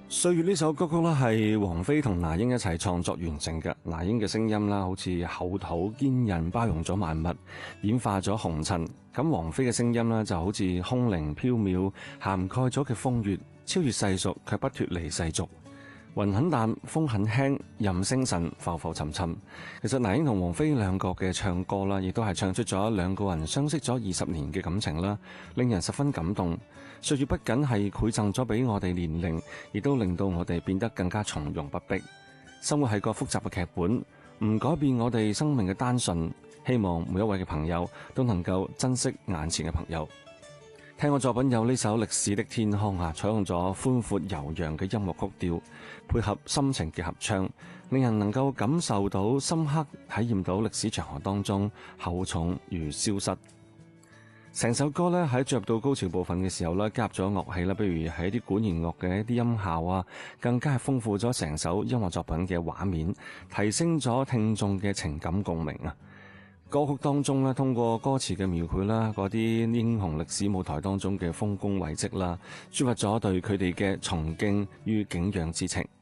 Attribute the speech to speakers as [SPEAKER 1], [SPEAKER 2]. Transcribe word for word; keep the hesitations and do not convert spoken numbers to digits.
[SPEAKER 1] 歲月呢首歌曲咧係王菲同那英一齊創作完成嘅。那英嘅聲音啦，好似厚土堅韌，包容咗萬物，演化咗紅塵。咁王菲嘅聲音咧就好似空靈飄渺，涵蓋咗嘅風月，超越世俗，卻不脫離世俗。雲很淡，風很輕，任星辰浮浮沉沉。其實那英同王菲兩個嘅唱歌啦，亦都係唱出咗兩個人相識咗二十年嘅感情啦，令人十分感動。歲月不僅係饋贈咗俾我哋年齡，亦都令到我哋變得更加從容不迫。生活係個複雜嘅劇本，唔改變我哋生命嘅單純。希望每一位嘅朋友都能夠珍惜眼前嘅朋友。聽我作品有呢首《歷史的天空》啊，採用咗寬闊悠揚嘅音樂曲調，配合深情嘅合唱，令人能夠感受到深刻體驗到歷史長河當中厚重與消失。成首歌咧喺進入到高潮部分嘅時候咧，加入咗樂器啦，比如係一啲管弦樂嘅一啲音效啊，更加係豐富咗成首音樂作品嘅畫面，提升咗聽眾嘅情感共鳴啊！歌曲當中咧，通過歌詞嘅描繪啦，嗰啲英雄歷史舞台當中嘅豐功偉績啦，抒發咗對佢哋嘅崇敬與敬仰之情。